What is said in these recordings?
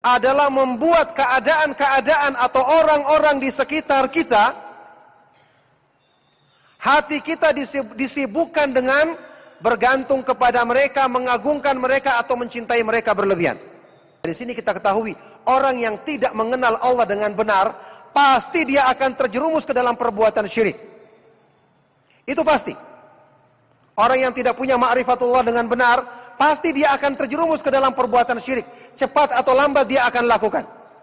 adalah membuat keadaan-keadaan atau orang-orang di sekitar kita, hati kita disibukkan dengan bergantung kepada mereka, mengagungkan mereka atau mencintai mereka berlebihan. Dari sini kita ketahui, orang yang tidak mengenal Allah dengan benar, pasti dia akan terjerumus ke dalam perbuatan syirik. Itu pasti. Orang yang tidak punya ma'rifatullah dengan benar, pasti dia akan terjerumus ke dalam perbuatan syirik. Cepat atau lambat dia akan lakukan.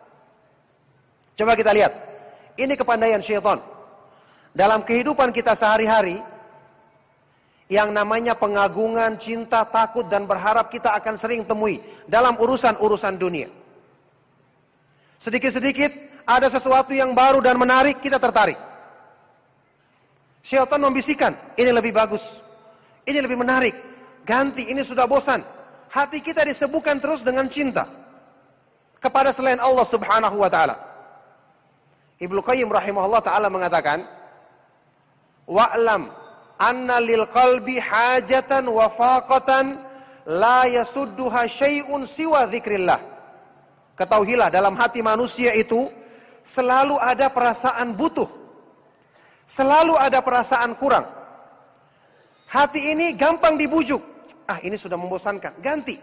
Coba kita lihat. Ini kepandaian syaitan. Dalam kehidupan kita sehari-hari, yang namanya pengagungan, cinta, takut, dan berharap kita akan sering temui dalam urusan-urusan dunia. Sedikit-sedikit ada sesuatu yang baru dan menarik, kita tertarik. Syaitan membisikkan, ini lebih bagus, ini lebih menarik, ganti, ini sudah bosan. Hati kita disibukkan terus dengan cinta kepada selain Allah subhanahu wa ta'ala. Ibnu Qayyim rahimahullah ta'ala mengatakan, wa'lam anna lil qalbi hajatan wa faqatan la yasudduha syai'un siwa dzikrillah. Ketahuilah, dalam hati manusia itu selalu ada perasaan butuh, selalu ada perasaan kurang. Hati ini gampang dibujuk. Ah, ini sudah membosankan, ganti.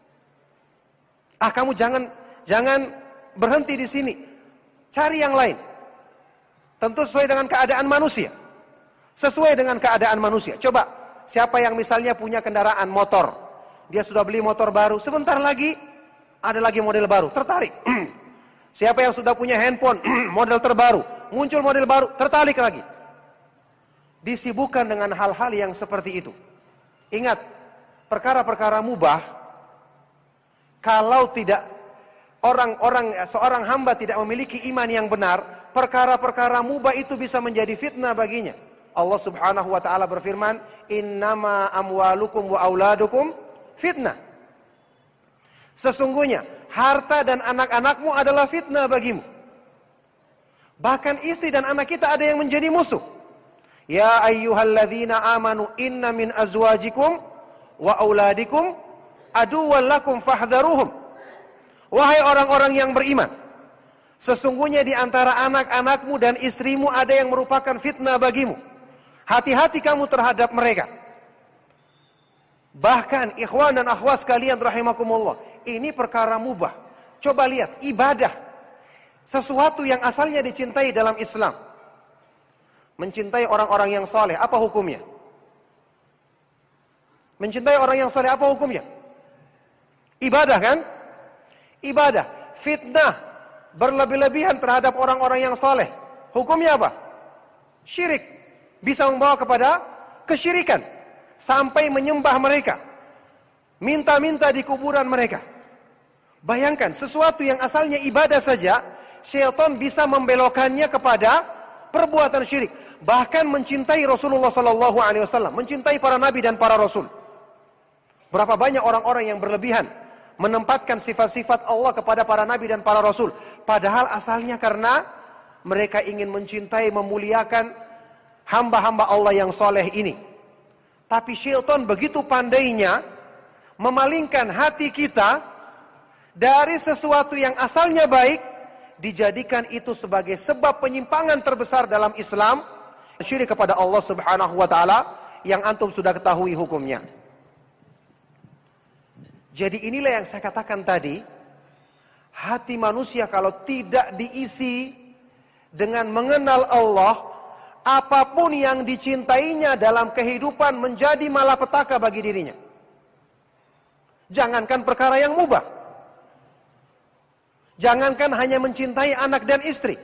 Ah, kamu jangan berhenti di sini, cari yang lain. Tentu sesuai dengan keadaan manusia. Sesuai dengan keadaan manusia. Coba, siapa yang misalnya punya kendaraan motor, dia sudah beli motor baru, sebentar lagi ada lagi model baru, tertarik. Siapa yang sudah punya handphone, model terbaru, muncul model baru, tertarik lagi. Disibukkan dengan hal-hal yang seperti itu. Ingat, perkara-perkara mubah, kalau tidak seorang hamba tidak memiliki iman yang benar, perkara-perkara mubah itu bisa menjadi fitnah baginya. Allah subhanahu wa ta'ala berfirman, innama amwalukum wa auladukum fitnah. Sesungguhnya harta dan anak-anakmu adalah fitnah bagimu. Bahkan istri dan anak kita ada yang menjadi musuh. Ya ayyuhalladzina amanu inna min azwajikum wa auladikum aduwwan lakum fahdharuhum. Wahai orang-orang yang beriman, sesungguhnya di antara anak-anakmu dan istrimu ada yang merupakan fitnah bagimu. Hati-hati kamu terhadap mereka. Bahkan ikhwan dan akhwat sekalian rahimakumullah, ini perkara mubah. Coba lihat, ibadah, sesuatu yang asalnya dicintai dalam Islam. Mencintai orang-orang yang saleh, apa hukumnya? Mencintai orang yang saleh, apa hukumnya? Ibadah kan? Ibadah. Fitnah, berlebih-lebihan terhadap orang-orang yang saleh, hukumnya apa? Syirik. Bisa membawa kepada kesyirikan. Sampai menyembah mereka, minta-minta di kuburan mereka. Bayangkan, sesuatu yang asalnya ibadah saja, syaitan bisa membelokkannya kepada perbuatan syirik. Bahkan mencintai Rasulullah SAW, mencintai para nabi dan para rasul. Berapa banyak orang-orang yang berlebihan menempatkan sifat-sifat Allah kepada para nabi dan para rasul, padahal asalnya karena mereka ingin mencintai, memuliakan hamba-hamba Allah yang soleh ini. Tapi syaitan begitu pandainya memalingkan hati kita dari sesuatu yang asalnya baik, dijadikan itu sebagai sebab penyimpangan terbesar dalam Islam, syirik kepada Allah subhanahu wa ta'ala, yang antum sudah ketahui hukumnya. Jadi inilah yang saya katakan tadi, hati manusia kalau tidak diisi dengan mengenal Allah, apapun yang dicintainya dalam kehidupan menjadi malapetaka bagi dirinya. Jangankan perkara yang mubah, jangankan hanya mencintai anak dan istri.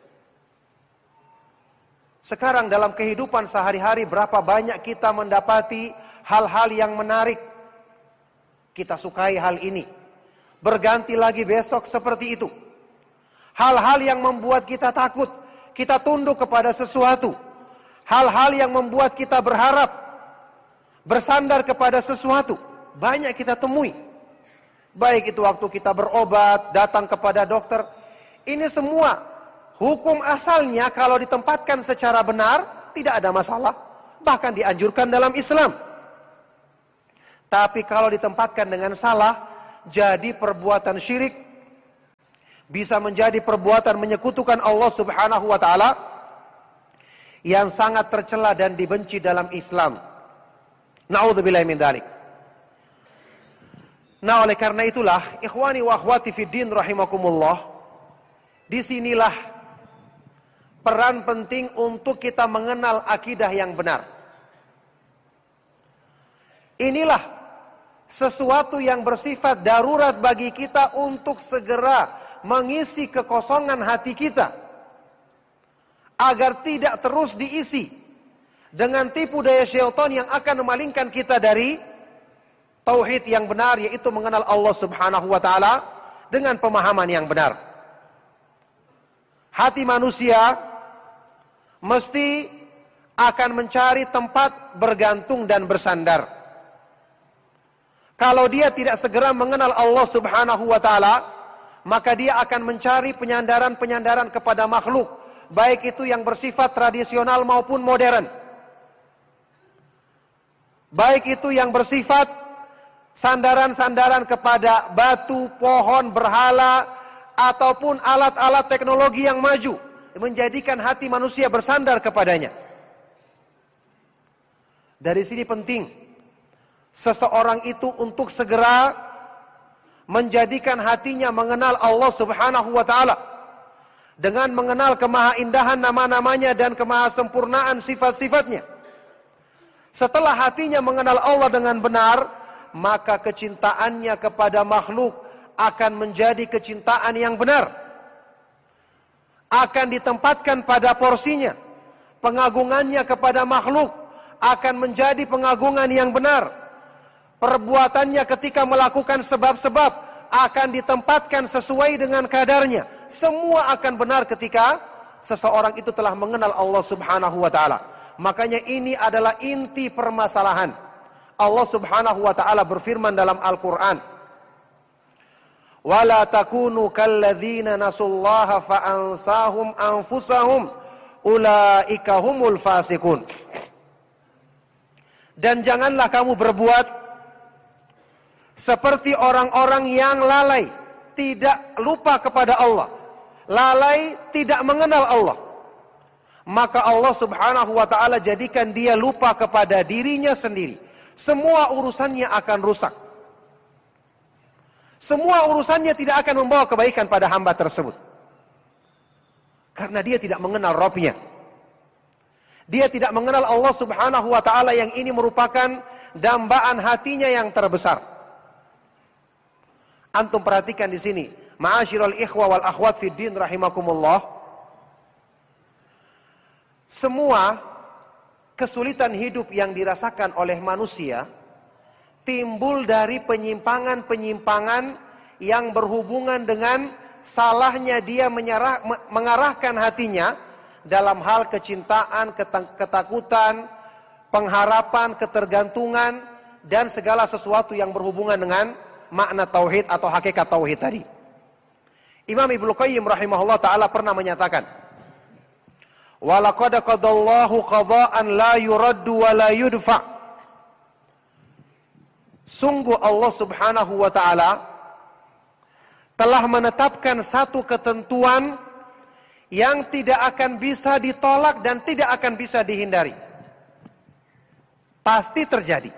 Sekarang dalam kehidupan sehari-hari, berapa banyak kita mendapati hal-hal yang menarik. Kita sukai hal ini, berganti lagi besok seperti itu. Hal-hal yang membuat kita takut, kita tunduk kepada sesuatu. Hal-hal yang membuat kita berharap, bersandar kepada sesuatu, banyak kita temui. Baik itu waktu kita berobat, datang kepada dokter. Ini semua hukum asalnya kalau ditempatkan secara benar, tidak ada masalah. Bahkan dianjurkan dalam Islam. Tapi kalau ditempatkan dengan salah, jadi perbuatan syirik, bisa menjadi perbuatan menyekutukan Allah Subhanahu wa taala yang sangat tercela dan dibenci dalam Islam. Na'udzubillahi min dzalik. Nah, oleh karena itulah, ikhwani wa akhwati fid din rahimakumullah, disinilah peran penting untuk kita mengenal akidah yang benar. Inilah sesuatu yang bersifat darurat bagi kita untuk segera mengisi kekosongan hati kita, agar tidak terus diisi dengan tipu daya syaitan yang akan memalingkan kita dari tauhid yang benar, yaitu mengenal Allah Subhanahu wa taala dengan pemahaman yang benar. Hati manusia mesti akan mencari tempat bergantung dan bersandar. Kalau dia tidak segera mengenal Allah Subhanahu wa taala, maka dia akan mencari penyandaran-penyandaran kepada makhluk, baik itu yang bersifat tradisional maupun modern. Baik itu yang bersifat sandaran-sandaran kepada batu, pohon, berhala, ataupun alat-alat teknologi yang maju, menjadikan hati manusia bersandar kepadanya. Dari sini penting seseorang itu untuk segera menjadikan hatinya mengenal Allah Subhanahu wa taala, dengan mengenal kemahaindahan nama-namanya dan kemahasempurnaan sifat-sifatnya. Setelah hatinya mengenal Allah dengan benar, maka kecintaannya kepada makhluk akan menjadi kecintaan yang benar, akan ditempatkan pada porsinya. Pengagungannya kepada makhluk akan menjadi pengagungan yang benar. Perbuatannya ketika melakukan sebab-sebab akan ditempatkan sesuai dengan kadarnya. Semua akan benar ketika seseorang itu telah mengenal Allah Subhanahu wa taala. Makanya ini adalah inti permasalahan. Allah Subhanahu wa taala berfirman dalam Al-Qur'an, "Wala takunu kalladzina nasullaha fa'ansahum anfusahum ulaika humul fasiqun." Dan janganlah kamu berbuat seperti orang-orang yang lalai, tidak lupa kepada Allah, lalai tidak mengenal Allah. Maka Allah Subhanahu wa taala jadikan dia lupa kepada dirinya sendiri. Semua urusannya akan rusak. Semua urusannya tidak akan membawa kebaikan pada hamba tersebut. Karena dia tidak mengenal Rabb-nya. Dia tidak mengenal Allah Subhanahu wa taala yang ini merupakan dambaan hatinya yang terbesar. Antum perhatikan di sini, ma'asyiral ikhwa wal akhwat fid din rahimakumullah. Semua kesulitan hidup yang dirasakan oleh manusia timbul dari penyimpangan-penyimpangan yang berhubungan dengan salahnya dia mengarahkan hatinya dalam hal kecintaan, ketakutan, pengharapan, ketergantungan, dan segala sesuatu yang berhubungan dengan makna tauhid atau hakikat tauhid tadi. Imam Ibnu Qayyim rahimahullah ta'ala pernah menyatakan, "Walaqad qadallahu qada'an la yuraddu wa la yudfa." Sungguh Allah Subhanahu wa taala telah menetapkan satu ketentuan yang tidak akan bisa ditolak dan tidak akan bisa dihindari. Pasti terjadi.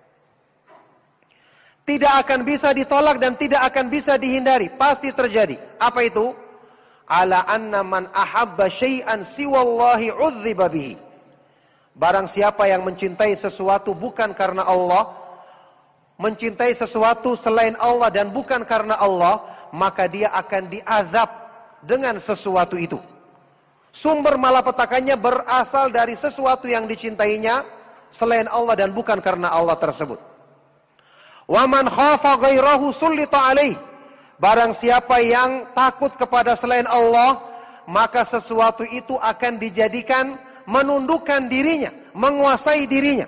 Tidak akan bisa ditolak dan tidak akan bisa dihindari, pasti terjadi. Apa itu? Ala anna man ahabba syai'an siwallahi udziba bihi. Barang siapa yang mencintai sesuatu bukan karena Allah, mencintai sesuatu selain Allah dan bukan karena Allah, maka dia akan diazab dengan sesuatu itu. Sumber malapetakannya berasal dari sesuatu yang dicintainya selain Allah dan bukan karena Allah tersebut. Wa man khafa ghairahu sullita alaih. Barang siapa yang takut kepada selain Allah, maka sesuatu itu akan dijadikan menundukkan dirinya, menguasai dirinya.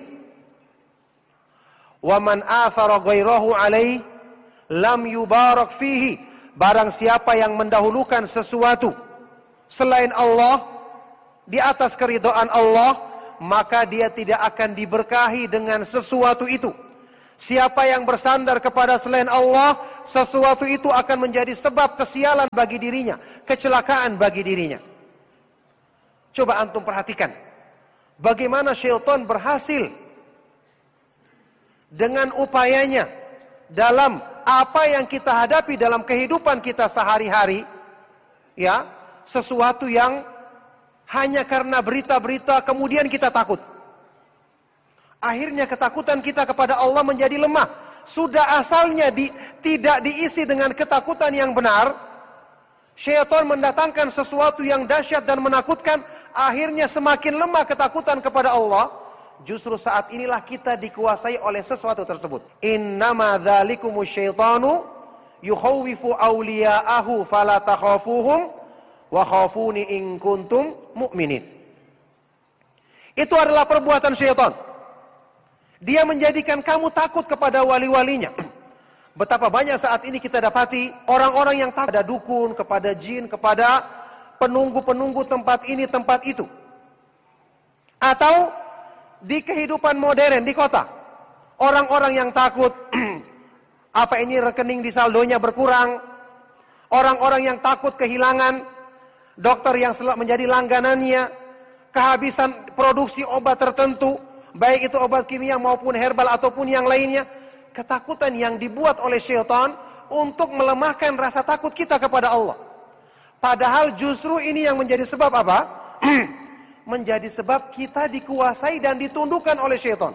Wa man athara ghairahu alaih lam yubarak fihi. Barang siapa yang mendahulukan sesuatu selain Allah di atas keridhaan Allah, maka dia tidak akan diberkahi dengan sesuatu itu. Siapa yang bersandar kepada selain Allah, sesuatu itu akan menjadi sebab kesialan bagi dirinya, kecelakaan bagi dirinya. Coba antum perhatikan, bagaimana syaitan berhasil dengan upayanya dalam apa yang kita hadapi dalam kehidupan kita sehari-hari, ya, sesuatu yang hanya karena berita-berita kemudian kita takut. Akhirnya ketakutan kita kepada Allah menjadi lemah. Sudah asalnya tidak diisi dengan ketakutan yang benar, syaitan mendatangkan sesuatu yang dahsyat dan menakutkan. Akhirnya semakin lemah ketakutan kepada Allah. Justru saat inilah kita dikuasai oleh sesuatu tersebut. Innama dzalikumus syaitanu yukhawwifu awliya'ahu fala takhafuhum wa khafuni in kuntum mu'minin. Itu adalah perbuatan syaitan. Dia menjadikan kamu takut kepada wali-walinya. Betapa banyak saat ini kita dapati orang-orang yang takut kepada dukun, kepada jin, kepada penunggu-penunggu tempat ini, tempat itu. Atau di kehidupan modern di kota, orang-orang yang takut apa ini rekening di saldonya berkurang, orang-orang yang takut kehilangan dokter yang menjadi langganannya, kehabisan produksi obat tertentu, baik itu obat kimia maupun herbal ataupun yang lainnya. Ketakutan yang dibuat oleh syaitan untuk melemahkan rasa takut kita kepada Allah. Padahal justru ini yang menjadi sebab apa? Menjadi sebab kita dikuasai dan ditundukkan oleh syaitan.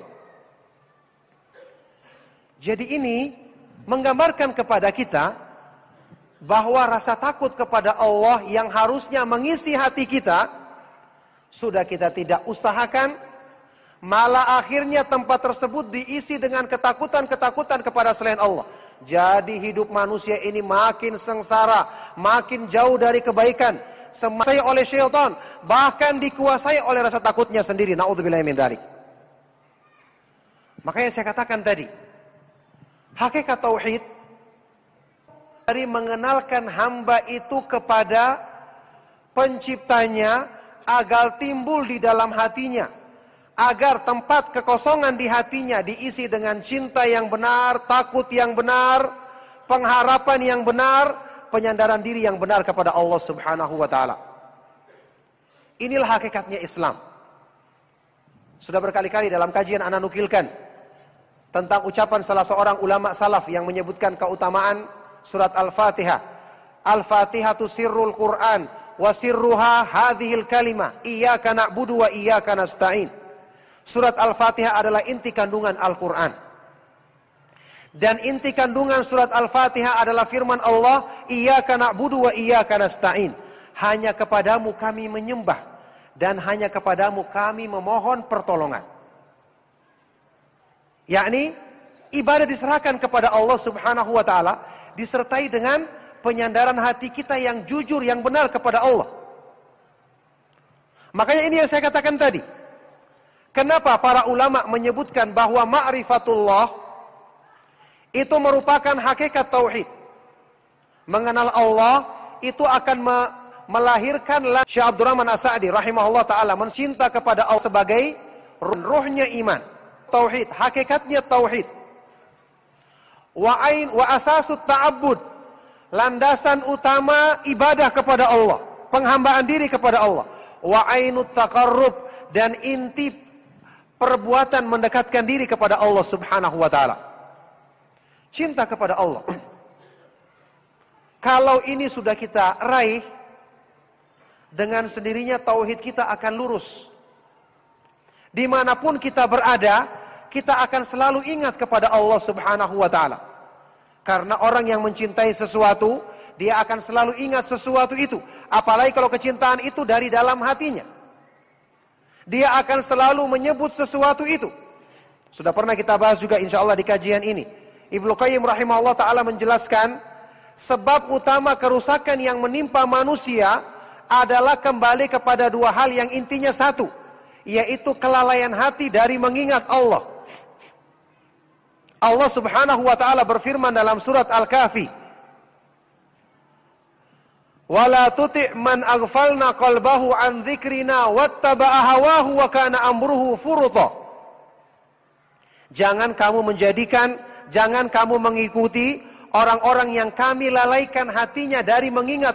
Jadi ini menggambarkan kepada kita bahwa rasa takut kepada Allah yang harusnya mengisi hati kita, sudah kita tidak usahakan, malah akhirnya tempat tersebut diisi dengan ketakutan-ketakutan kepada selain Allah. Jadi hidup manusia ini makin sengsara, makin jauh dari kebaikan, dikuasai oleh syaitan, bahkan dikuasai oleh rasa takutnya sendiri. Na'udzubillahi min dzalik. Makanya saya katakan tadi, hakikat tauhid dari mengenalkan hamba itu kepada penciptanya agar timbul di dalam hatinya, agar tempat kekosongan di hatinya diisi dengan cinta yang benar, takut yang benar, pengharapan yang benar, penyandaran diri yang benar kepada Allah Subhanahu wa taala. Inilah hakikatnya Islam. Sudah berkali-kali dalam kajian ana nukilkan tentang ucapan salah seorang ulama salaf yang menyebutkan keutamaan surat Al-Fatihah. Al-Fatihatu sirrul Qur'an wa sirruha hadhil kalimah iyyaka na'budu wa iyyaka nasta'in. Surat Al-Fatihah adalah inti kandungan Al-Quran. Dan inti kandungan surat Al-Fatihah adalah firman Allah, Iyyaka na'budu wa iyyaka nasta'in. Hanya kepadamu kami menyembah, dan hanya kepadamu kami memohon pertolongan. Yakni, ibadah diserahkan kepada Allah Subhanahu wa ta'ala, disertai dengan penyandaran hati kita yang jujur, yang benar kepada Allah. Makanya ini yang saya katakan tadi. Kenapa para ulama menyebutkan bahwa ma'rifatullah itu merupakan hakikat tauhid. Mengenal Allah itu akan melahirkan Syekh Abdurrahman As-Sa'di rahimahullah ta'ala mencinta kepada Allah sebagai ruhnya iman. Tauhid, hakikatnya tauhid. Wa asasut ta'abbud, landasan utama ibadah kepada Allah, penghambaan diri kepada Allah. Wa ainut taqarrub, dan inti perbuatan mendekatkan diri kepada Allah Subhanahu wa taala. Cinta kepada Allah. Kalau ini sudah kita raih, dengan sendirinya tauhid kita akan lurus. Dimanapun kita berada, kita akan selalu ingat kepada Allah Subhanahu wa taala. Karena orang yang mencintai sesuatu, dia akan selalu ingat sesuatu itu. Apalagi kalau kecintaan itu dari dalam hatinya. Dia akan selalu menyebut sesuatu itu. Sudah pernah kita bahas juga insyaallah di kajian ini. Ibnu Qayyim rahimahullah ta'ala menjelaskan, sebab utama kerusakan yang menimpa manusia adalah kembali kepada dua hal yang intinya satu, yaitu kelalaian hati dari mengingat Allah. Allah Subhanahu wa ta'ala berfirman dalam surat Al-Kahfi, wala tuti' man aghfalna qalbahu an dzikrina wattaba'a hawahu wa kana amruhu furuta. Jangan kamu mengikuti orang-orang yang kami lalaikan hatinya dari mengingat